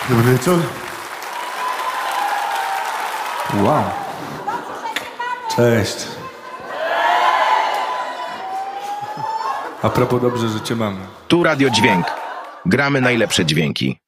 Dobry wieczór. Wow. Cześć. A propos, dobrze, że cię mamy. Tu Radio Dźwięk. Gramy najlepsze dźwięki.